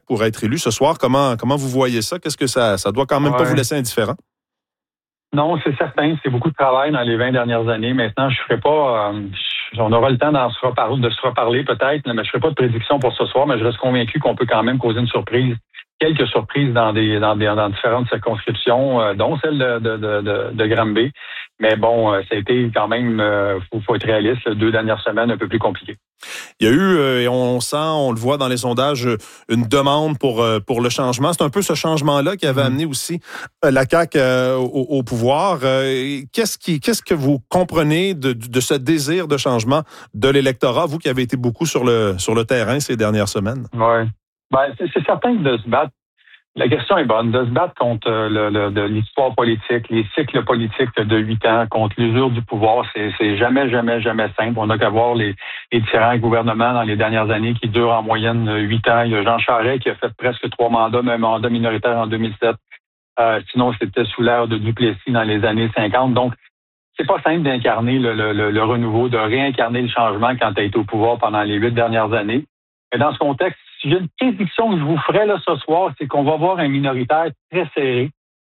pour être élu ce soir. Comment vous voyez ça? Qu'est-ce que ça doit quand même pas vous laisser indifférent? Non, c'est certain. C'est beaucoup de travail dans les 20 dernières années. Maintenant, je ne ferai pas... on aura le temps de se reparler peut-être, mais je ne ferai pas de prédiction pour ce soir, mais je reste convaincu qu'on peut quand même causer une surprise. Quelques surprises dans différentes circonscriptions, dont celle de Granby. Mais bon, ça a été quand même, faut être réaliste, 2 dernières semaines un peu plus compliquées. Il y a eu, et on le voit dans les sondages, une demande pour le changement. C'est un peu ce changement-là qui avait amené aussi la CAQ au pouvoir. Qu'est-ce que vous comprenez de ce désir de changement de l'électorat, vous qui avez été beaucoup sur le terrain ces dernières semaines? Oui. Ben, c'est certain que de se battre, la question est bonne, de se battre contre de l'histoire politique, les cycles politiques de 8 ans, contre l'usure du pouvoir, c'est jamais simple. On n'a qu'à voir les différents gouvernements dans les dernières années qui durent en moyenne 8 ans. Il y a Jean Charest qui a fait presque 3 mandats, même un mandat minoritaire en 2007. Sinon, c'était sous l'ère de Duplessis dans les années 50. Donc, c'est pas simple d'incarner le renouveau, de réincarner le changement quand tu as été au pouvoir pendant les 8 dernières années. Mais dans ce contexte, si j'ai une prédiction que je vous ferai là ce soir, c'est qu'on va voir un minoritaire très serré.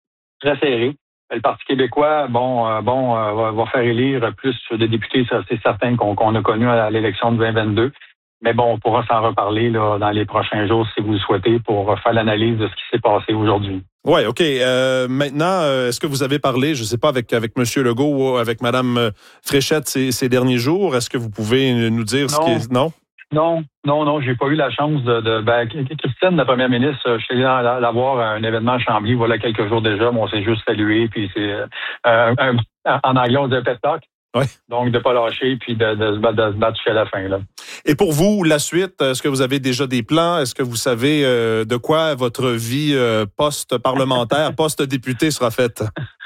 Le Parti québécois, va faire élire plus de députés, ça c'est certain qu'on a connu à l'élection de 2022. Mais bon, on pourra s'en reparler là, dans les prochains jours si vous le souhaitez pour faire l'analyse de ce qui s'est passé aujourd'hui. Oui, OK. Maintenant, est-ce que vous avez parlé, je ne sais pas, avec M. Legault ou avec Mme Fréchette ces derniers jours? Est-ce que vous pouvez nous dire ce qui est... Non? Non, j'ai pas eu la chance Christine, la première ministre, je suis allé la voir à un événement à Chambly, voilà quelques jours déjà, mais on s'est juste salué, puis c'est en anglais on dit un pep talk. Oui. Donc de pas lâcher, puis de se battre jusqu'à la fin, là. Et pour vous, la suite, est-ce que vous avez déjà des plans? Est-ce que vous savez de quoi votre vie post-parlementaire, post-député sera faite?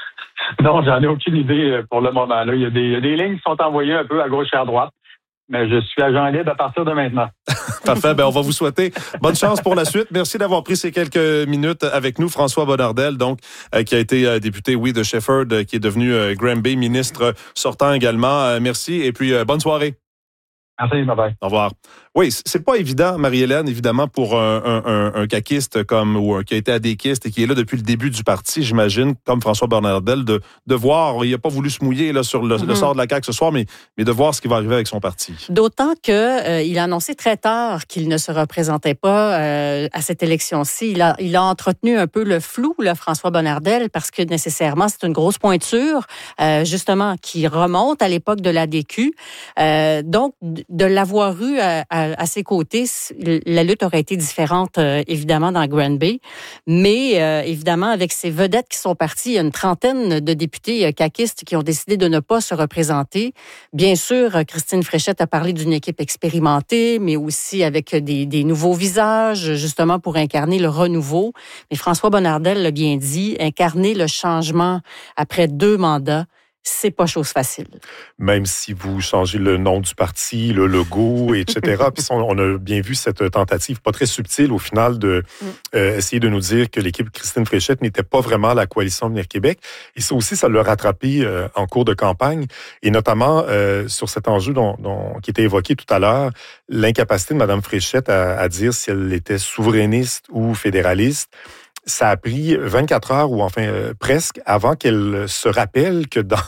Non, j'en ai aucune idée pour le moment, là. Il y a des lignes qui sont envoyées un peu à gauche et à droite. Mais je suis agent libre à partir de maintenant. Parfait. On va vous souhaiter bonne chance pour la suite. Merci d'avoir pris ces quelques minutes avec nous. François Bonnardel, donc, qui a été député, de Shefford, qui est devenu Granby, ministre sortant également. Merci et puis bonne soirée. Merci, bye-bye. Au revoir. Oui, c'est pas évident, Marie-Hélène, évidemment, pour un caquiste ou qui a été adéquiste et qui est là depuis le début du parti, j'imagine, comme François Bonnardel, de voir, il n'a pas voulu se mouiller là, sur le sort de la CAQ ce soir, mais de voir ce qui va arriver avec son parti. D'autant qu'il a annoncé très tard qu'il ne se représentait pas à cette élection-ci. Il a entretenu un peu le flou, là, François Bonnardel, parce que nécessairement, c'est une grosse pointure, justement, qui remonte à l'époque de l'ADQ. Donc, de l'avoir eu à ses côtés, la lutte aurait été différente, évidemment, dans Granby. Mais, évidemment, avec ces vedettes qui sont parties, il y a une trentaine de députés caquistes qui ont décidé de ne pas se représenter. Bien sûr, Christine Fréchette a parlé d'une équipe expérimentée, mais aussi avec des nouveaux visages, justement, pour incarner le renouveau. Mais François Bonnardel l'a bien dit, incarner le changement après 2 mandats, c'est pas chose facile. Même si vous changez le nom du parti, le logo, etc. Puis on a bien vu cette tentative pas très subtile au final de essayer de nous dire que l'équipe Christine Fréchette n'était pas vraiment la coalition Avenir Québec. Et ça aussi, ça l'a rattrapé en cours de campagne. Et notamment sur cet enjeu qui était évoqué tout à l'heure, l'incapacité de Mme Fréchette à dire si elle était souverainiste ou fédéraliste. Ça a pris 24 heures, ou enfin presque, avant qu'elle se rappelle que dans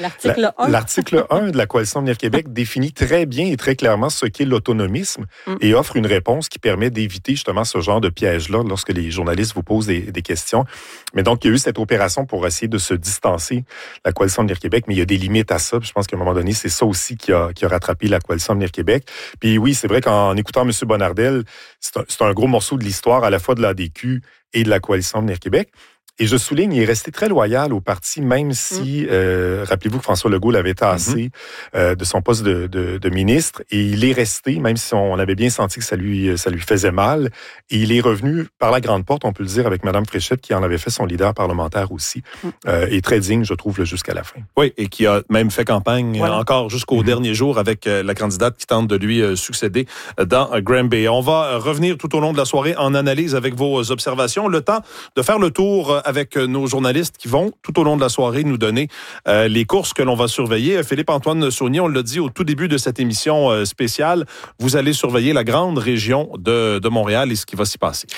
l'article 1 de la Coalition Avenir Québec définit très bien et très clairement ce qu'est l'autonomisme et offre une réponse qui permet d'éviter justement ce genre de piège-là lorsque les journalistes vous posent des questions. Mais donc, il y a eu cette opération pour essayer de se distancer, la Coalition Avenir Québec, mais il y a des limites à ça. Puis je pense qu'à un moment donné, c'est ça aussi qui a rattrapé la Coalition Avenir Québec. Puis oui, c'est vrai qu'en écoutant M. Bonnardel, c'est un gros morceau de l'histoire à la fois de l'ADQ et de la Coalition Avenir Québec. Et je souligne, il est resté très loyal au parti, même si, rappelez-vous que François Legault l'avait tassé de son poste de ministre, et il est resté, même si on avait bien senti que ça lui faisait mal, et il est revenu par la grande porte, on peut le dire, avec Mme Fréchette, qui en avait fait son leader parlementaire aussi, et très digne, je trouve, jusqu'à la fin. Oui, et qui a même fait campagne encore jusqu'au dernier jour avec la candidate qui tente de lui succéder dans Granby. On va revenir tout au long de la soirée en analyse avec vos observations. Le temps de faire le tour avec nos journalistes qui vont, tout au long de la soirée, nous donner les courses que l'on va surveiller. Philippe-Antoine Saunier, on l'a dit au tout début de cette émission spéciale, vous allez surveiller la grande région de Montréal et ce qui va s'y passer.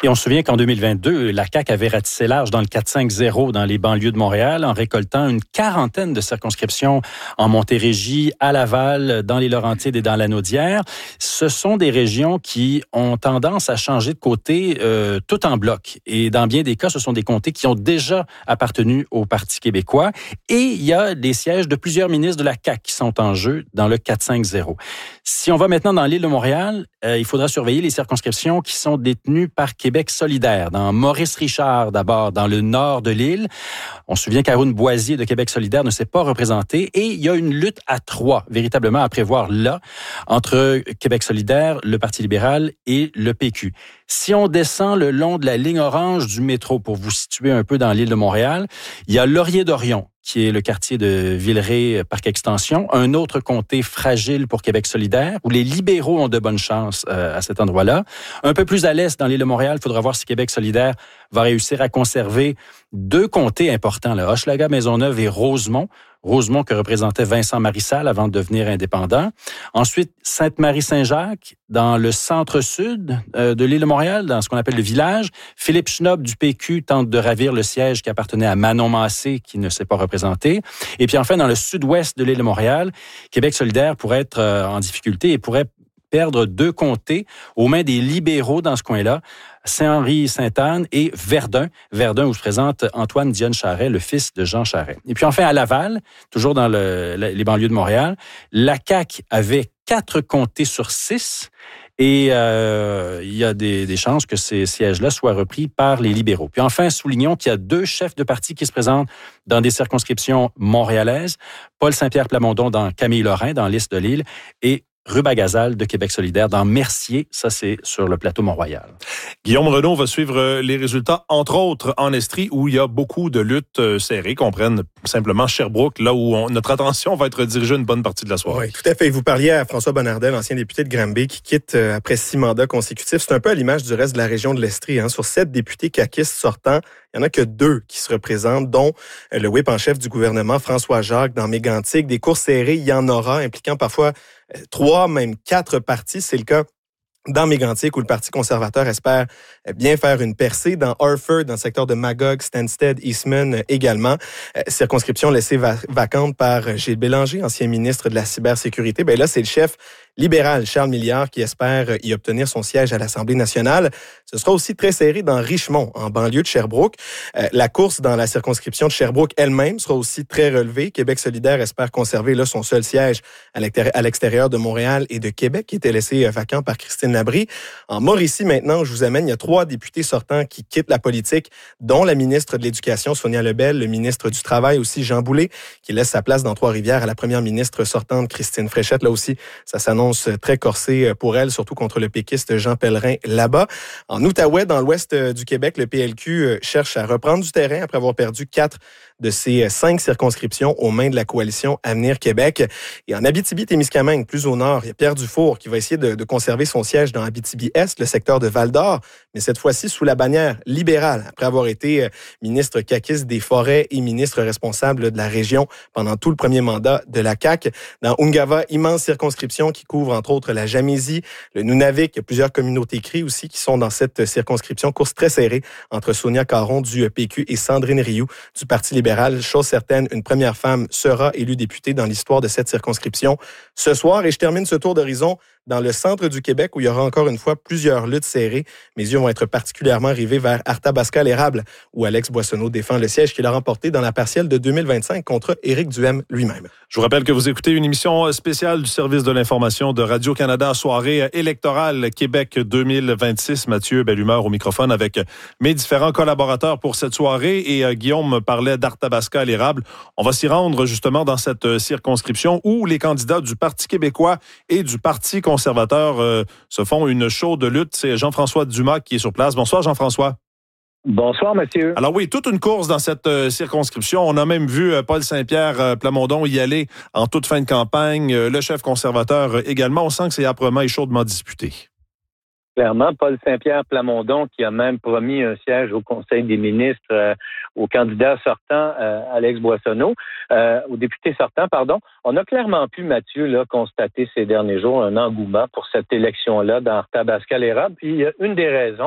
Et on se souvient qu'en 2022, la CAQ avait ratissé large dans le 4-5-0 dans les banlieues de Montréal en récoltant une quarantaine de circonscriptions en Montérégie, à Laval, dans les Laurentides et dans la Naudière. Ce sont des régions qui ont tendance à changer de côté tout en bloc. Et dans bien des cas, ce sont des comtés qui ont déjà appartenu au Parti québécois. Et il y a des sièges de plusieurs ministres de la CAQ qui sont en jeu dans le 4-5-0. Si on va maintenant dans l'île de Montréal, il faudra surveiller les circonscriptions qui sont détenues par Québec solidaire. Dans Maurice-Richard, d'abord, dans le nord de l'île. On se souvient qu'Haroun Boisier de Québec solidaire ne s'est pas représenté. Et il y a une lutte à trois, véritablement, à prévoir là, entre Québec solidaire, le Parti libéral et le PQ. Si on descend le long de la ligne orange du métro, pour vous situer un peu dans l'île de Montréal, il y a Laurier-Dorion, qui est le quartier de Villeray-Parc-Extension, un autre comté fragile pour Québec solidaire, où les libéraux ont de bonnes chances à cet endroit-là. Un peu plus à l'est, dans l'île de Montréal, il faudra voir si Québec solidaire va réussir à conserver deux comtés importants, là, Hochelaga, Maisonneuve et Rosemont. Rosemont que représentait Vincent Marissal avant de devenir indépendant. Ensuite, Sainte-Marie-Saint-Jacques, dans le centre-sud de l'île de Montréal, dans ce qu'on appelle le village. Philippe Schnob du PQ tente de ravir le siège qui appartenait à Manon Massé, qui ne s'est pas représenté. Et puis enfin, dans le sud-ouest de l'île de Montréal, Québec solidaire pourrait être en difficulté et pourrait perdre deux comtés aux mains des libéraux dans ce coin-là, Saint-Henri-Sainte-Anne et Verdun. Verdun où se présente Antoine Dionne-Charest, le fils de Jean Charest. Et puis enfin, à Laval, toujours dans les banlieues de Montréal, la CAQ avait 4 comtés sur 6 et il y a des chances que ces sièges-là soient repris par les libéraux. Puis enfin, soulignons qu'il y a 2 chefs de parti qui se présentent dans des circonscriptions montréalaises. Paul Saint-Pierre Plamondon dans Camille-Lorrain, dans l'Est de l'île, et Ruba Gazal de Québec solidaire dans Mercier, ça c'est sur le plateau Mont-Royal. Guillaume Renaud va suivre les résultats, entre autres en Estrie, où il y a beaucoup de luttes serrées, qu'on prenne simplement Sherbrooke, là où notre attention va être dirigée une bonne partie de la soirée. Oui, tout à fait. Vous parliez à François Bonnardel, ancien député de Granby, qui quitte après 6 mandats consécutifs. C'est un peu à l'image du reste de la région de l'Estrie. Hein. Sur 7 députés caquistes sortants, il n'y en a que 2 qui se représentent, dont le whip en chef du gouvernement, François Jacques, dans Mégantic. Des courses serrées, il y en aura, impliquant parfois 3, même 4 partis. C'est le cas dans Mégantic, où le Parti conservateur espère bien faire une percée. Dans Harford, dans le secteur de Magog, Stansted, Eastman également. Circonscription laissée vacante par Gilles Bélanger, ancien ministre de la cybersécurité. Ben là, c'est le chef libéral, Charles Milliard, qui espère y obtenir son siège à l'Assemblée nationale. Ce sera aussi très serré dans Richmond, en banlieue de Sherbrooke. La course dans la circonscription de Sherbrooke elle-même sera aussi très relevée. Québec solidaire espère conserver là son seul siège à l'extérieur de Montréal et de Québec, qui était laissé vacant par Christine Labrie. En Mauricie, maintenant, je vous amène, il y a 3 députés sortants qui quittent la politique, dont la ministre de l'Éducation, Sonia Lebel, le ministre du Travail aussi, Jean Boulet, qui laisse sa place dans Trois-Rivières à la première ministre sortante, Christine Fréchette. Là aussi, ça s'annonce très corsé pour elle, surtout contre le péquiste Jean Pellerin là-bas. En Outaouais, dans l'ouest du Québec, le PLQ cherche à reprendre du terrain après avoir perdu 4 de ses 5 circonscriptions aux mains de la coalition Avenir Québec. Et en Abitibi-Témiscamingue, plus au nord, il y a Pierre Dufour qui va essayer de conserver son siège dans Abitibi-Est, le secteur de Val-d'Or, mais cette fois-ci sous la bannière libérale, après avoir été ministre caquiste des Forêts et ministre responsable de la région pendant tout le premier mandat de la CAQ. Dans Ungava, immense circonscription qui couvre entre autres la Jamésie, le Nunavik, il y a plusieurs communautés cris aussi qui sont dans cette circonscription. Course très serrée entre Sonia Caron du PQ et Sandrine Rioux du Parti libéral. Chose certaine, une première femme sera élue députée dans l'histoire de cette circonscription ce soir. Et je termine ce tour d'horizon dans le centre du Québec où il y aura encore une fois plusieurs luttes serrées. Mes yeux vont être particulièrement rivés vers Arthabasca-l'Érable où Alex Boissonneau défend le siège qu'il a remporté dans la partielle de 2025 contre Éric Duhem lui-même. Je vous rappelle que vous écoutez une émission spéciale du service de l'information de Radio-Canada, soirée électorale Québec 2026. Mathieu Bellumeur au microphone avec mes différents collaborateurs pour cette soirée. Et Guillaume parlait d'Arthabasca-l'Érable. On va s'y rendre justement dans cette circonscription où les candidats du Parti québécois et du Parti conservateur se font une chaude lutte. C'est Jean-François Dumas qui est sur place. Bonsoir Jean-François. Bonsoir, monsieur. Alors oui, toute une course dans cette circonscription. On a même vu Paul Saint-Pierre Plamondon y aller en toute fin de campagne. Le chef conservateur également. On sent que c'est âprement et chaudement disputé. Clairement, Paul Saint-Pierre Plamondon, qui a même promis un siège au Conseil des ministres au candidat sortant, Alex Boissonneau, au député sortant, pardon. On a clairement pu, Mathieu, là, constater ces derniers jours un engouement pour cette élection-là dans Arthabasca-l'Érable. Puis, une des raisons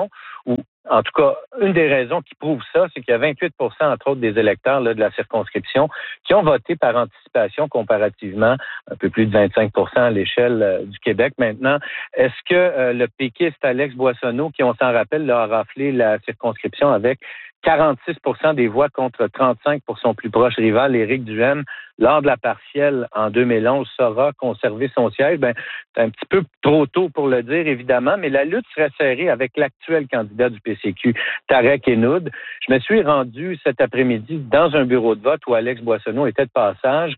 ou en tout cas, une des raisons qui prouve ça, c'est qu'il y a 28 entre autres, des électeurs là, de la circonscription qui ont voté par anticipation comparativement un peu plus de 25 à l'échelle du Québec maintenant. Est-ce que le péquiste Alex Boissonneau, qui, on s'en rappelle, là, a raflé la circonscription avec 46 des voix contre 35 pour son plus proche rival, Éric Duhaime, lors de la partielle en 2011, saura conserver son siège? C'est un petit peu trop tôt pour le dire, évidemment, mais la lutte serait serrée avec l'actuel candidat du PCQ, Tarek Enoud. Je me suis rendu cet après-midi dans un bureau de vote où Alex Boissonneau était de passage.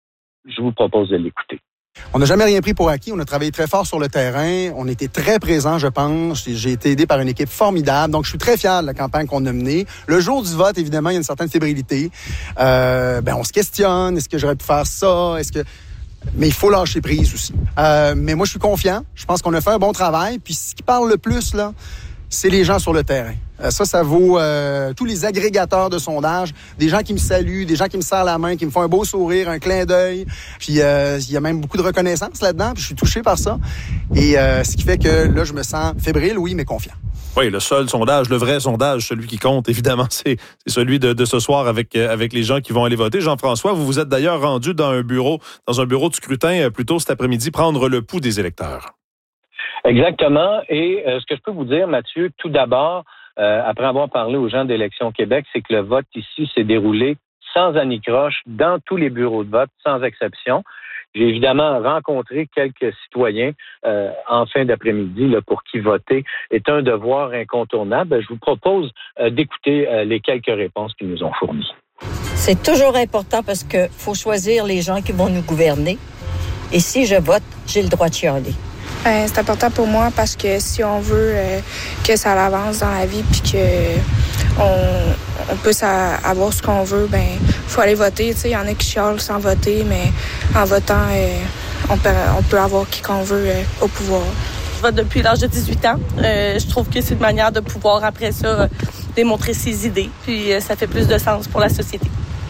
Je vous propose de l'écouter. On n'a jamais rien pris pour acquis. On a travaillé très fort sur le terrain. On était très présents, je pense. J'ai été aidé par une équipe formidable. Donc, je suis très fier de la campagne qu'on a menée. Le jour du vote, évidemment, il y a une certaine fébrilité. On se questionne. Est-ce que j'aurais pu faire ça? Mais il faut lâcher prise aussi. Mais moi, je suis confiant. Je pense qu'on a fait un bon travail. Puis, ce qui parle le plus, là, c'est les gens sur le terrain. Ça vaut tous les agrégateurs de sondages, des gens qui me saluent, des gens qui me serrent la main, qui me font un beau sourire, un clin d'œil. Puis il y a même beaucoup de reconnaissance là-dedans, puis je suis touché par ça. Et ce qui fait que là, je me sens fébrile, oui, mais confiant. Oui, le seul sondage, le vrai sondage, celui qui compte, évidemment, c'est celui de ce soir avec les gens qui vont aller voter. Jean-François, vous vous êtes d'ailleurs rendu dans un bureau de scrutin plus tôt cet après-midi, prendre le pouls des électeurs. Exactement. Et ce que je peux vous dire, Mathieu, tout d'abord, après avoir parlé aux gens d'Élections Québec, c'est que le vote ici s'est déroulé sans anicroche dans tous les bureaux de vote, sans exception. J'ai évidemment rencontré quelques citoyens en fin d'après-midi là, pour qui voter est un devoir incontournable. Je vous propose d'écouter les quelques réponses qu'ils nous ont fournies. C'est toujours important parce qu'il faut choisir les gens qui vont nous gouverner. Et si je vote, j'ai le droit de chialer. C'est important pour moi parce que si on veut que ça avance dans la vie puis que on puisse avoir ce qu'on veut, faut aller voter. Il y en a qui chialent sans voter, mais en votant, on peut avoir qui qu'on veut au pouvoir. Je vote depuis l'âge de 18 ans. Je trouve que c'est une manière de pouvoir, après ça, démontrer ses idées. Puis ça fait plus de sens pour la société.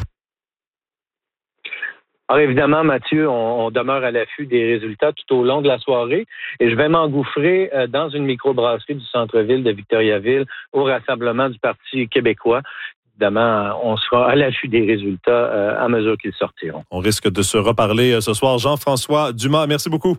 Alors évidemment, Mathieu, on demeure à l'affût des résultats tout au long de la soirée et je vais m'engouffrer dans une microbrasserie du centre-ville de Victoriaville au rassemblement du Parti québécois. Évidemment, on sera à l'affût des résultats à mesure qu'ils sortiront. On risque de se reparler ce soir. Jean-François Dumas, merci beaucoup.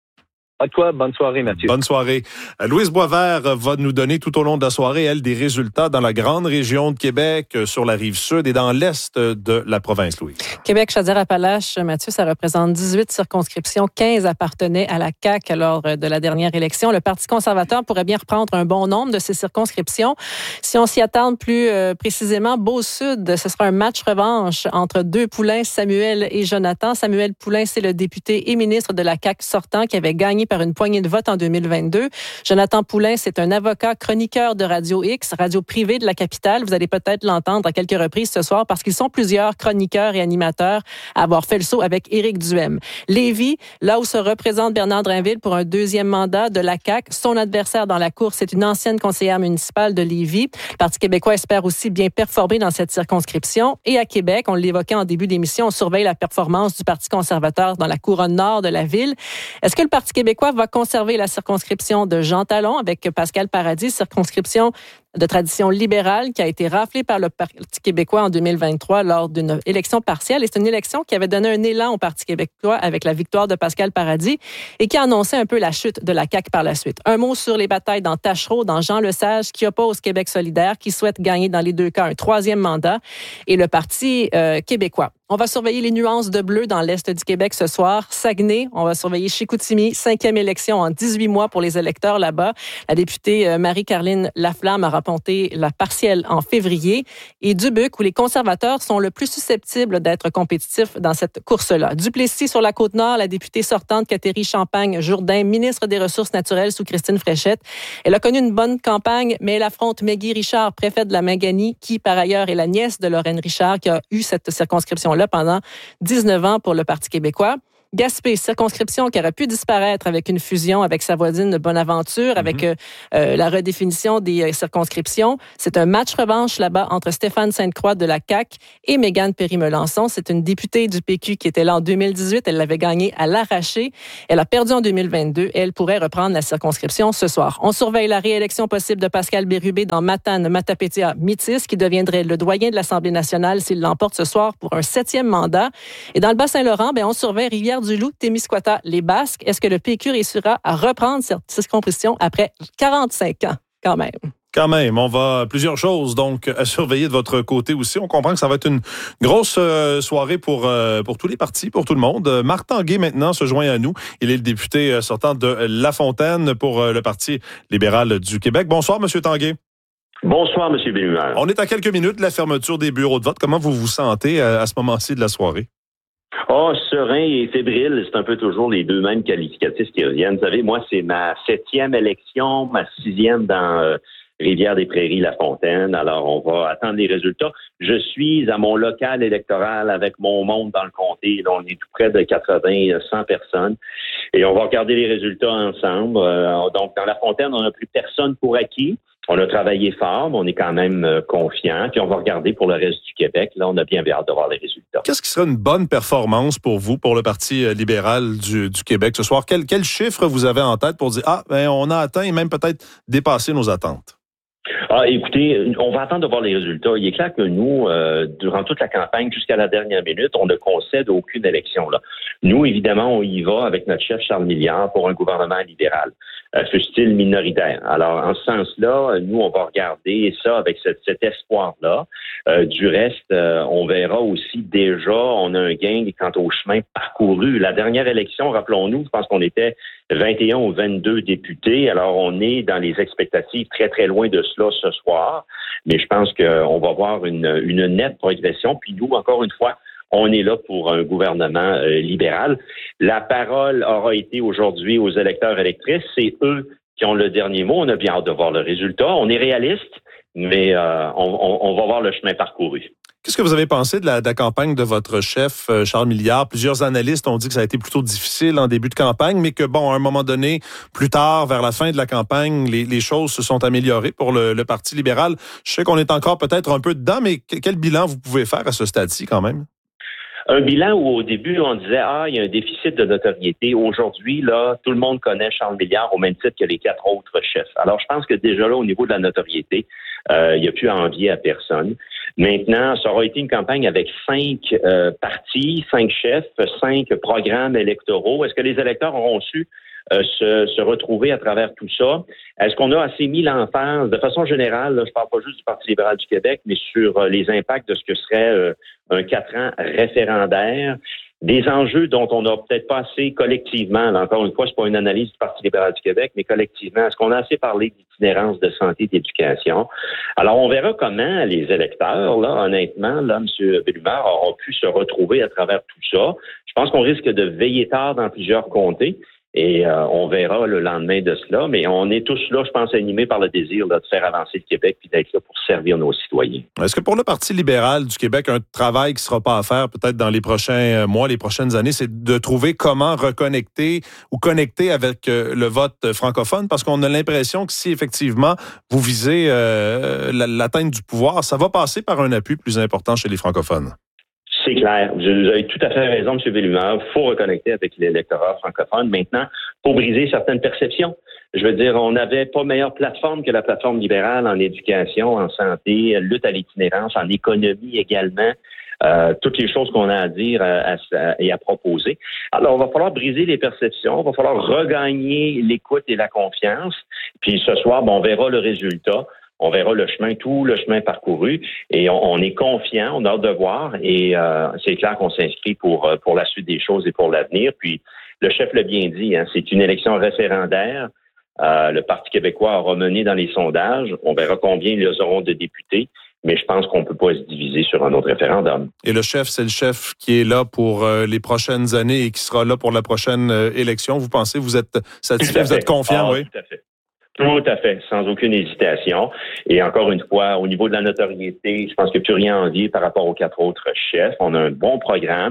À toi, bonne soirée, Mathieu. Bonne soirée. Louise Boisvert va nous donner tout au long de la soirée, elle, des résultats dans la grande région de Québec, sur la rive sud et dans l'est de la province, Louise. Québec, Chaudière-Appalaches, Mathieu, ça représente 18 circonscriptions. 15 appartenaient à la CAQ lors de la dernière élection. Le Parti conservateur pourrait bien reprendre un bon nombre de ces circonscriptions. Si on s'y attarde plus précisément, Beau-Sud, ce sera un match revanche entre deux poulains, Samuel et Jonathan. Samuel Poulain, c'est le député et ministre de la CAQ sortant qui avait gagné par une poignée de vote en 2022. Jonathan Poulain, c'est un avocat chroniqueur de Radio X, radio privée de la capitale. Vous allez peut-être l'entendre à quelques reprises ce soir parce qu'ils sont plusieurs chroniqueurs et animateurs à avoir fait le saut avec Éric Duhaime. Lévis, là où se représente Bernard Drainville pour un deuxième mandat de la CAQ, son adversaire dans la course, c'est une ancienne conseillère municipale de Lévis. Le Parti québécois espère aussi bien performer dans cette circonscription. Et à Québec, on l'évoquait en début d'émission, on surveille la performance du Parti conservateur dans la couronne nord de la ville. Est-ce que le Parti québécois va conserver la circonscription de Jean Talon avec Pascal Paradis, circonscription de tradition libérale qui a été raflée par le Parti québécois en 2023 lors d'une élection partielle. Et c'est une élection qui avait donné un élan au Parti québécois avec la victoire de Pascal Paradis et qui a annoncé un peu la chute de la CAQ par la suite. Un mot sur les batailles dans Tachereau, dans Jean Lesage, qui oppose Québec solidaire, qui souhaite gagner dans les deux cas un troisième mandat, et le Parti québécois. On va surveiller les nuances de bleu dans l'est du Québec ce soir. Saguenay, on va surveiller Chicoutimi, 5e élection en 18 mois pour les électeurs là-bas. La députée Marie-Caroline Laflamme a rapporté la partielle en février. Et Dubuque, où les conservateurs sont le plus susceptibles d'être compétitifs dans cette course-là. Duplessis, sur la Côte-Nord, la députée sortante Catherine Champagne-Jourdain, ministre des Ressources naturelles sous Christine Fréchette. Elle a connu une bonne campagne, mais elle affronte Maggie Richard, préfète de la Manganie, qui par ailleurs est la nièce de Lorraine Richard, qui a eu cette circonscription-là pendant 19 ans pour le Parti québécois. Gaspé, circonscription qui aurait pu disparaître avec une fusion avec sa voisine de Bonaventure, avec la redéfinition des circonscriptions. C'est un match revanche là-bas entre Stéphane Sainte-Croix de la CAQ et Mégane Perry-Melançon. C'est une députée du PQ qui était là en 2018. Elle l'avait gagnée à l'arraché. Elle a perdu en 2022 et elle pourrait reprendre la circonscription ce soir. On surveille la réélection possible de Pascal Bérubé dans Matane-Matapétia-Métis, qui deviendrait le doyen de l'Assemblée nationale s'il l'emporte ce soir pour un 7e mandat. Et dans le Bas-Saint-Laurent, on surveille Rivière-du-Loup, Témiscouata, les Basques. Est-ce que le PQ réussira à reprendre cette circonscription après 45 ans, quand même? Quand même, on va plusieurs choses donc à surveiller de votre côté aussi. On comprend que ça va être une grosse soirée pour tous les partis, pour tout le monde. Marc Tanguay maintenant se joint à nous. Il est le député sortant de La Fontaine pour le Parti libéral du Québec. Bonsoir, Monsieur Tanguay. Bonsoir, M. Bénumeur. On est à quelques minutes de la fermeture des bureaux de vote. Comment vous vous sentez à ce moment-ci de la soirée? Serein et fébrile, c'est un peu toujours les deux mêmes qualificatifs qui reviennent. Vous savez, moi, c'est ma 7e élection, ma 6e dans Rivière-des-Prairies-La Fontaine. Alors, on va attendre les résultats. Je suis à mon local électoral avec mon monde dans le comté. Là, on est tout près de 100 personnes. Et on va regarder les résultats ensemble. Donc, dans La Fontaine, on n'a plus personne pour acquis. On a travaillé fort, mais on est quand même confiant. Puis on va regarder pour le reste du Québec. Là, on a bien hâte de voir les résultats. Qu'est-ce qui serait une bonne performance pour vous, pour le Parti libéral du Québec ce soir? Quel chiffre vous avez en tête pour dire, on a atteint et même peut-être dépassé nos attentes? Écoutez, on va attendre de voir les résultats. Il est clair que nous, durant toute la campagne, jusqu'à la dernière minute, on ne concède aucune élection. Là. Nous, évidemment, on y va avec notre chef Charles Milliard pour un gouvernement libéral, fût-il minoritaire. Alors, en ce sens-là, nous, on va regarder ça avec cet espoir-là. Du reste, on verra aussi déjà, on a un gain quant au chemin parcouru. La dernière élection, rappelons-nous, je pense qu'on était 21 ou 22 députés. Alors, on est dans les expectatives très, très loin de cela ce soir. Mais je pense qu'on va voir une nette progression. Puis nous, encore une fois, on est là pour un gouvernement libéral. La parole aura été aujourd'hui aux électeurs et électrices. C'est eux qui ont le dernier mot. On a bien hâte de voir le résultat. On est réaliste, mais on va voir le chemin parcouru. Qu'est-ce que vous avez pensé de la campagne de votre chef, Charles Milliard? Plusieurs analystes ont dit que ça a été plutôt difficile en début de campagne, mais que, à un moment donné, plus tard, vers la fin de la campagne, les choses se sont améliorées pour le Parti libéral. Je sais qu'on est encore peut-être un peu dedans, mais quel bilan vous pouvez faire à ce stade-ci quand même? Un bilan où au début, on disait, il y a un déficit de notoriété. Aujourd'hui, là, tout le monde connaît Charles Milliard au même titre que les 4 autres chefs. Alors, je pense que déjà là, au niveau de la notoriété, il n'y a plus à envier à personne. Maintenant, ça aura été une campagne avec 5 partis, 5 chefs, 5 programmes électoraux. Est-ce que les électeurs auront su se retrouver à travers tout ça? Est-ce qu'on a assez mis l'emphase, de façon générale, là, je ne parle pas juste du Parti libéral du Québec, mais sur les impacts de ce que serait un 4 ans référendaire, des enjeux dont on n'a peut-être pas assez collectivement, là, encore une fois, c'est pas une analyse du Parti libéral du Québec, mais collectivement, est-ce qu'on a assez parlé d'itinérance de santé et d'éducation? Alors, on verra comment les électeurs, là, honnêtement, là, M. Bénumeur, auront pu se retrouver à travers tout ça. Je pense qu'on risque de veiller tard dans plusieurs comtés. Et on verra le lendemain de cela, mais on est tous là, je pense, animés par le désir là, de faire avancer le Québec puis d'être là pour servir nos citoyens. Est-ce que pour le Parti libéral du Québec, un travail qui ne sera pas à faire peut-être dans les prochains mois, les prochaines années, c'est de trouver comment reconnecter ou connecter avec le vote francophone? Parce qu'on a l'impression que si effectivement vous visez l'atteinte du pouvoir, ça va passer par un appui plus important chez les francophones. C'est clair. Vous avez tout à fait raison, M. Bénumeur. Il faut reconnecter avec l'électorat francophone. Maintenant, il faut briser certaines perceptions. Je veux dire, on n'avait pas meilleure plateforme que la plateforme libérale en éducation, en santé, lutte à l'itinérance, en économie également. Toutes les choses qu'on a à dire et à proposer. Alors, il va falloir briser les perceptions, il va falloir regagner l'écoute et la confiance. Puis ce soir, on verra le résultat. On verra tout le chemin parcouru et on est confiant, on a hâte de voir et c'est clair qu'on s'inscrit pour la suite des choses et pour l'avenir. Puis le chef l'a bien dit, c'est une élection référendaire. Le Parti québécois aura mené dans les sondages. On verra combien ils auront de députés, mais je pense qu'on ne peut pas se diviser sur un autre référendum. Et le chef, c'est le chef qui est là pour les prochaines années et qui sera là pour la prochaine élection. Vous pensez, vous êtes satisfait, vous êtes confiant, oui? Tout à fait. Tout à fait, sans aucune hésitation. Et encore une fois, au niveau de la notoriété, je pense qu'il n'y a plus rien à envier par rapport aux 4 autres chefs. On a un bon programme.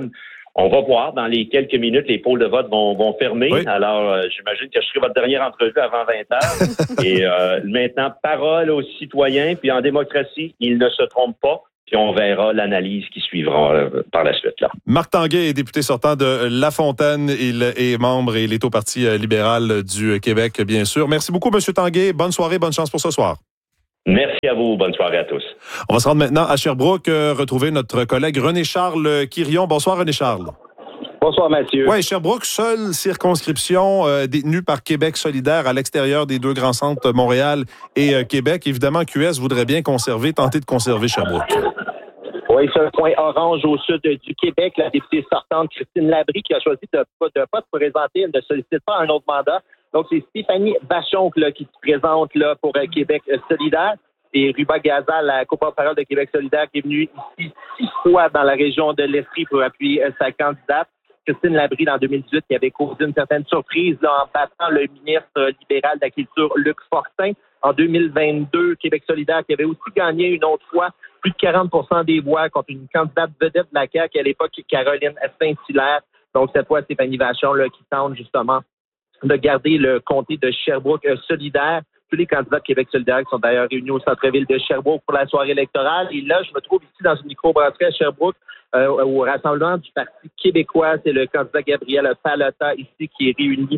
On va voir. Dans les quelques minutes, les pôles de vote vont fermer. Oui. Alors, j'imagine que je serai votre dernière entrevue avant 20 heures. Et maintenant, parole aux citoyens. Puis en démocratie, ils ne se trompent pas. Puis on verra l'analyse qui suivra par la suite. Là. Marc Tanguay est député sortant de La Fontaine. Il est membre et il est au Parti libéral du Québec, bien sûr. Merci beaucoup, M. Tanguay. Bonne soirée, bonne chance pour ce soir. Merci à vous. Bonne soirée à tous. On va se rendre maintenant à Sherbrooke, retrouver notre collègue René-Charles Quirion. Bonsoir, René-Charles. Bonsoir, Mathieu. Oui, Sherbrooke, seule circonscription détenue par Québec solidaire à l'extérieur des deux grands centres, Montréal et Québec. Évidemment, QS voudrait bien tenter de conserver Sherbrooke. Oui, c'est un point orange au sud du Québec. La députée sortante, Christine Labrie, qui a choisi de ne pas se présenter, elle ne sollicite pas un autre mandat. Donc, c'est Stéphanie Vachon qui se présente là, pour Québec solidaire. Et Ruba Gazal, la co-porte-parole de Québec solidaire, qui est venue ici 6 fois dans la région de l'Estrie pour appuyer sa candidate. Christine Labrie, en 2018, qui avait causé une certaine surprise là, en battant le ministre libéral de la Culture, Luc Fortin. En 2022, Québec solidaire, qui avait aussi gagné une autre fois plus de 40% des voix contre une candidate vedette de la CAQ à l'époque, Caroline Saint-Hilaire. Donc, cette fois, Stéphanie Vachon là, qui tente justement de garder le comté de Sherbrooke solidaire. Tous les candidats de Québec solidaire qui sont d'ailleurs réunis au centre-ville de Sherbrooke pour la soirée électorale. Et là, je me trouve ici dans une microbrasserie à Sherbrooke au rassemblement du Parti québécois. C'est le candidat Gabriel Pallotta ici qui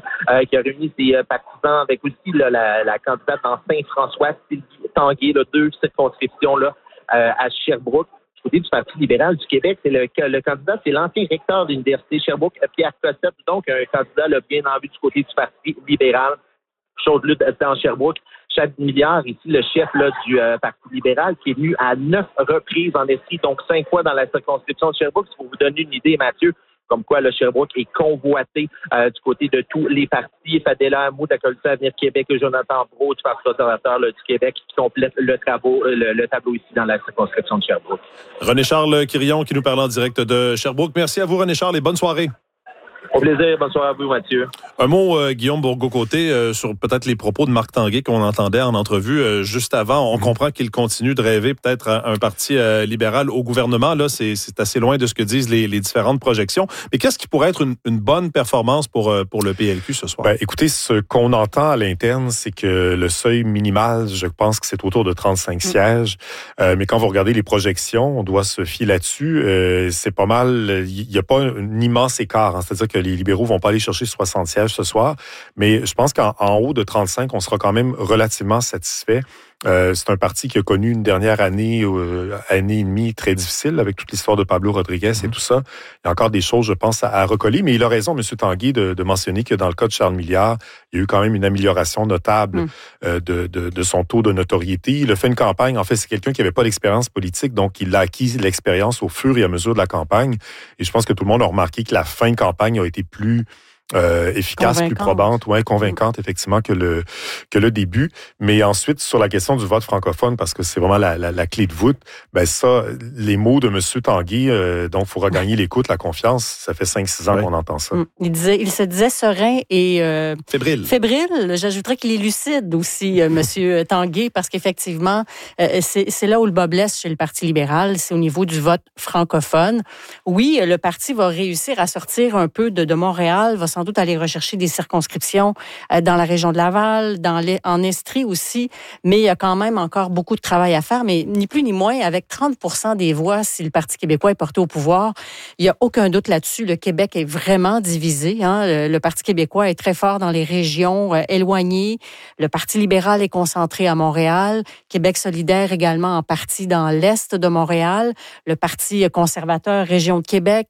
a réuni ses partisans avec aussi là, la candidate en Saint-François, Sylvie Tanguay, là, 2 circonscriptions là, à Sherbrooke. Du côté du Parti libéral du Québec, c'est le candidat, c'est l'ancien recteur de l'Université Sherbrooke, Pierre Cossette, donc un candidat là, bien en vue du côté du Parti libéral. Chaude lutte dans Sherbrooke. Chad Milliard, ici, le chef là, du Parti libéral, qui est venu à 9 reprises en Estrie, donc 5 fois dans la circonscription de Sherbrooke. Pour vous donner une idée, Mathieu, comme quoi le Sherbrooke est convoité du côté de tous les partis. Fadela Hamou, de la Coalition Avenir Québec, et Jonathan Brault, du Parti conservateur du Québec, qui complètent le tableau ici dans la circonscription de Sherbrooke. René-Charles Quirion qui nous parle en direct de Sherbrooke. Merci à vous, René-Charles, et bonne soirée. Au plaisir. Bonsoir à vous, Mathieu. Un mot, Guillaume Bourgault-Côté, sur peut-être les propos de Marc Tanguay qu'on entendait en entrevue juste avant. On comprend qu'il continue de rêver peut-être à un parti libéral au gouvernement. Là, c'est assez loin de ce que disent les différentes projections. Mais qu'est-ce qui pourrait être une bonne performance pour le PLQ ce soir? Ben, écoutez, ce qu'on entend à l'interne, c'est que le seuil minimal, je pense que c'est autour de 35 sièges. Mais quand vous regardez les projections, on doit se fier là-dessus. C'est pas mal. Il n'y a pas un immense écart. Hein. C'est-à-dire que les libéraux vont pas aller chercher 60 sièges ce soir, mais je pense qu'en haut de 35, on sera quand même relativement satisfait. C'est un parti qui a connu une dernière année et demie très difficile avec toute l'histoire de Pablo Rodriguez et tout ça. Il y a encore des choses, je pense, à recoller, mais il a raison, M. Tanguay, de mentionner que dans le cas de Charles Milliard, il y a eu quand même une amélioration notable de son taux de notoriété. Il a fait une campagne. En fait, c'est quelqu'un qui n'avait pas d'expérience politique, donc il a acquis l'expérience au fur et à mesure de la campagne. Et je pense que tout le monde a remarqué que la fin de campagne a été plus efficace, plus probante, convaincante effectivement que le début. Mais ensuite, sur la question du vote francophone, parce que c'est vraiment la clé de voûte, ben ça, les mots de M. Tanguay, donc il faut regagner l'écoute, la confiance, ça fait 5-6 ans qu'on entend ça. Il se disait serein et fébrile. J'ajouterais qu'il est lucide aussi, M. Tanguay, parce qu'effectivement, c'est là où le bas blesse chez le Parti libéral, c'est au niveau du vote francophone. Oui, le parti va réussir à sortir un peu de Montréal, va sans doute aller rechercher des circonscriptions dans la région de Laval, en Estrie aussi, mais il y a quand même encore beaucoup de travail à faire, mais ni plus ni moins, avec 30% des voix, si le Parti québécois est porté au pouvoir, il n'y a aucun doute là-dessus, le Québec est vraiment divisé. Hein? Le Parti québécois est très fort dans les régions éloignées, le Parti libéral est concentré à Montréal, Québec solidaire également en partie dans l'est de Montréal, le Parti conservateur, région de Québec,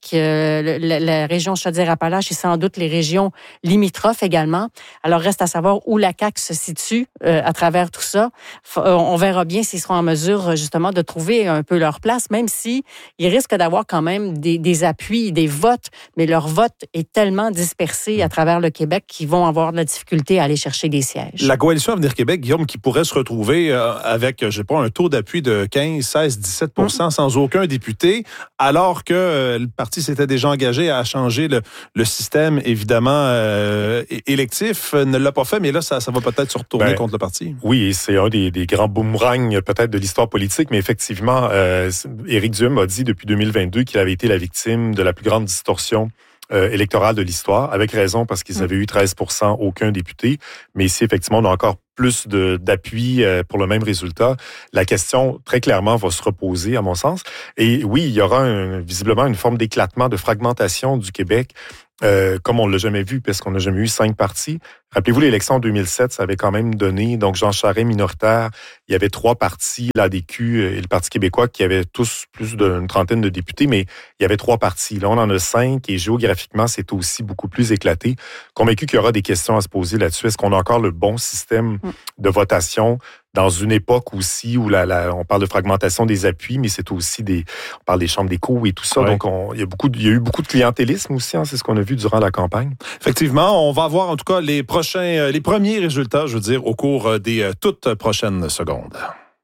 la région Chaudière-Appalaches et sans doute les régions limitrophes également. Alors, reste à savoir où la CAQ se situe à travers tout ça. On verra bien s'ils seront en mesure, justement, de trouver un peu leur place, même si ils risquent d'avoir quand même des appuis, des votes, mais leur vote est tellement dispersé à travers le Québec qu'ils vont avoir de la difficulté à aller chercher des sièges. La Coalition Avenir Québec, Guillaume, qui pourrait se retrouver avec, je sais pas, un taux d'appui de 15, 16, 17% sans aucun député, alors que le parti s'était déjà engagé à changer le système, évidemment, évidemment électif, ne l'a pas fait, mais là, ça va peut-être se retourner contre le parti. Oui, et c'est un des grands boomerangs peut-être de l'histoire politique, mais effectivement, Éric Duhem a dit depuis 2022 qu'il avait été la victime de la plus grande distorsion électorale de l'histoire, avec raison, parce qu'ils avaient eu 13%, aucun député. Mais ici, effectivement, on a encore plus d'appui pour le même résultat. La question, très clairement, va se reposer, à mon sens. Et oui, il y aura visiblement une forme d'éclatement, de fragmentation du Québec, comme on ne l'a jamais vu, parce qu'on n'a jamais eu 5 partis. Rappelez-vous, l'élection en 2007, ça avait quand même donné, donc Jean Charest minoritaire, il y avait 3 partis, l'ADQ et le Parti québécois, qui avaient tous plus d'une trentaine de députés, mais il y avait 3 partis. Là, on en a 5 et géographiquement, c'est aussi beaucoup plus éclaté. Convaincu qu'il y aura des questions à se poser là-dessus. Est-ce qu'on a encore le bon système de votation dans une époque aussi où on parle de fragmentation des appuis, mais c'est aussi on parle des chambres d'écho et tout ça. Ouais. Donc, il y a eu beaucoup de clientélisme aussi, c'est ce qu'on a vu durant la campagne. Effectivement, on va avoir en tout cas les premiers résultats, je veux dire, au cours des toutes prochaines secondes.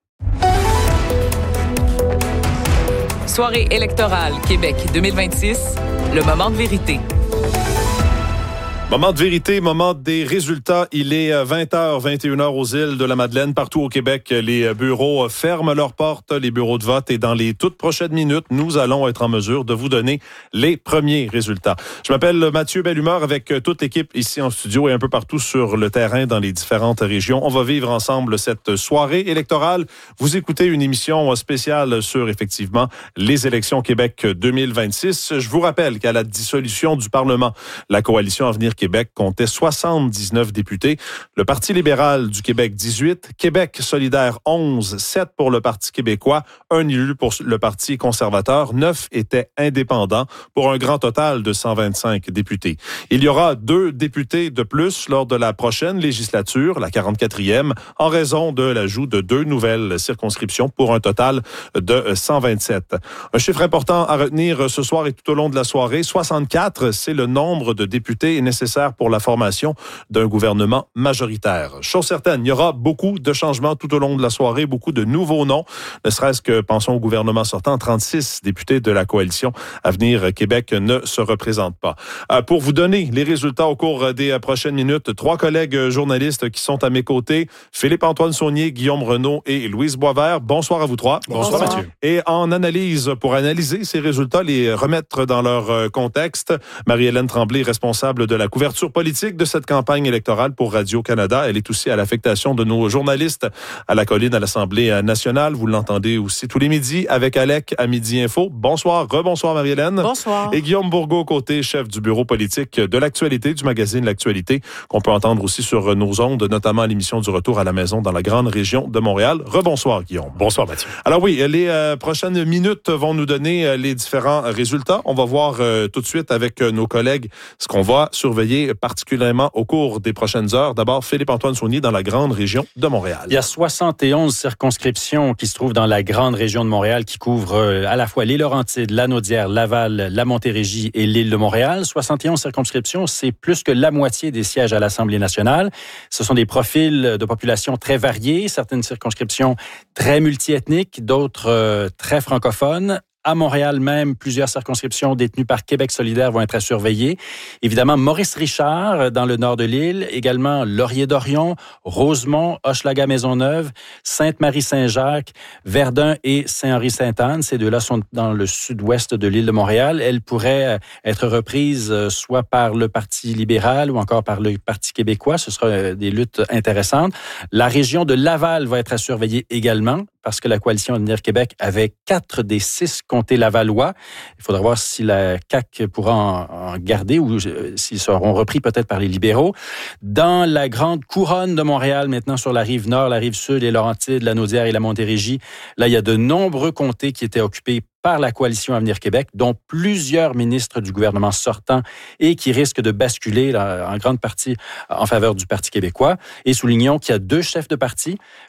Soirée électorale Québec 2026, le moment de vérité. Moment de vérité, moment des résultats. Il est 20h, 21h aux îles de la Madeleine. Partout au Québec, les bureaux ferment leurs portes, les bureaux de vote. Et dans les toutes prochaines minutes, nous allons être en mesure de vous donner les premiers résultats. Je m'appelle Mathieu Bellumeur avec toute l'équipe ici en studio et un peu partout sur le terrain dans les différentes régions. On va vivre ensemble cette soirée électorale. Vous écoutez une émission spéciale sur, effectivement, les élections Québec 2026. Je vous rappelle qu'à la dissolution du Parlement, la coalition Avenir Québec comptait 79 députés. Le Parti libéral du Québec, 18. Québec solidaire, 11. 7 pour le Parti québécois. 1 élu pour le Parti conservateur. 9 étaient indépendants pour un grand total de 125 députés. Il y aura 2 députés de plus lors de la prochaine législature, la 44e, en raison de l'ajout de 2 nouvelles circonscriptions pour un total de 127. Un chiffre important à retenir ce soir et tout au long de la soirée, 64, c'est le nombre de députés nécessaires pour la formation d'un gouvernement majoritaire. Chose certaine, il y aura beaucoup de changements tout au long de la soirée, beaucoup de nouveaux noms, ne serait-ce que, pensons au gouvernement sortant, 36 députés de la coalition Avenir Québec ne se représentent pas. Pour vous donner les résultats au cours des prochaines minutes, 3 collègues journalistes qui sont à mes côtés, Philippe-Antoine Saunier, Guillaume Renaud et Louise Boisvert. Bonsoir à vous 3. Bonsoir Mathieu. Et en analyse, pour analyser ces résultats, les remettre dans leur contexte, Marie-Hélène Tremblay, responsable de la couverture politique de cette campagne électorale pour Radio-Canada. Elle est aussi à l'affectation de nos journalistes à la colline à l'Assemblée nationale. Vous l'entendez aussi tous les midis avec Alec à Midi Info. Bonsoir, rebonsoir Marie-Hélène. Bonsoir. Et Guillaume Bourgault, côté chef du bureau politique de l'actualité, du magazine L'Actualité, qu'on peut entendre aussi sur nos ondes, notamment à l'émission du Retour à la maison dans la grande région de Montréal. Rebonsoir Guillaume. Bonsoir Mathieu. Alors oui, les prochaines minutes vont nous donner les différents résultats. On va voir tout de suite avec nos collègues ce qu'on va surveiller particulièrement au cours des prochaines heures. D'abord, Philippe-Antoine Saunier dans la grande région de Montréal. Il y a 71 circonscriptions qui se trouvent dans la grande région de Montréal qui couvrent à la fois les Laurentides, la Naudière, Laval, la Montérégie et l'île de Montréal. 71 circonscriptions, c'est plus que la moitié des sièges à l'Assemblée nationale. Ce sont des profils de population très variés, certaines circonscriptions très multiethniques, d'autres très francophones. À Montréal même, plusieurs circonscriptions détenues par Québec solidaire vont être à surveiller. Évidemment, Maurice-Richard, dans le nord de l'île, également Laurier-Dorion, Rosemont, Hochelaga-Maisonneuve, Sainte-Marie-Saint-Jacques, Verdun et Saint-Henri-Sainte-Anne. Ces 2-là sont dans le sud-ouest de l'île de Montréal. Elles pourraient être reprises soit par le Parti libéral ou encore par le Parti québécois. Ce sera des luttes intéressantes. La région de Laval va être à surveiller également, parce que la coalition Avenir Québec avait 4 des 6 comtés lavallois. Il faudra voir si la CAQ pourra en garder ou s'ils seront repris peut-être par les libéraux. Dans la grande couronne de Montréal, maintenant sur la rive nord, la rive sud, les Laurentides, la Naudière et la Montérégie, là, il y a de nombreux comtés qui étaient occupés par la coalition Avenir Québec, dont plusieurs ministres du gouvernement sortant et qui risquent de basculer là, en grande partie en faveur du Parti québécois. Et soulignons qu'il y a 2 chefs de parti,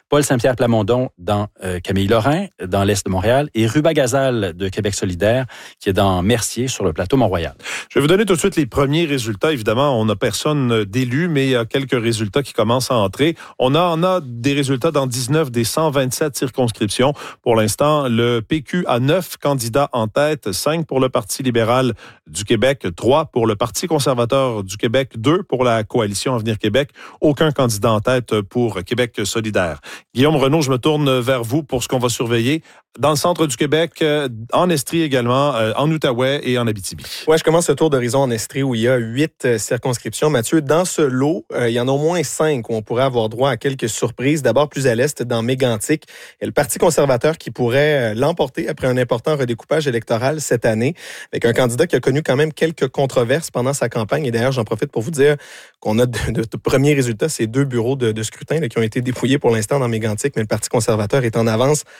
Paul Saint-Pierre Plamondon dans Camille-Lorrain, dans l'Est de Montréal, et Rubagazal de Québec solidaire, qui est dans Mercier, sur le plateau Mont-Royal. Je vais vous donner tout de suite les premiers résultats. Évidemment, on n'a personne d'élu, mais il y a quelques résultats qui commencent à entrer. On a des résultats dans 19 des 127 circonscriptions. Pour l'instant, le PQ a 9 candidats en tête, 5 pour le Parti libéral du Québec, 3 pour le Parti conservateur du Québec, 2 pour la Coalition Avenir Québec, aucun candidat en tête pour Québec solidaire. Guillaume Renaud, je me tourne vers vous pour ce qu'on va surveiller dans le centre du Québec, en Estrie également, en Outaouais et en Abitibi. Ouais, je commence ce tour d'horizon en Estrie où il y a 8 circonscriptions. Mathieu, dans ce lot, il y en a au moins 5 où on pourrait avoir droit à quelques surprises. D'abord, plus à l'est, dans Mégantic, il y a le Parti conservateur qui pourrait l'emporter après un important redécoupage électoral cette année, avec un candidat qui a connu quand même quelques controverses pendant sa campagne. Et d'ailleurs, j'en profite pour vous dire qu'on a de premiers résultats, ces 2 bureaux de scrutin là, qui ont été dépouillés pour l'instant dans Mégantic, mais le Parti conservateur est en avance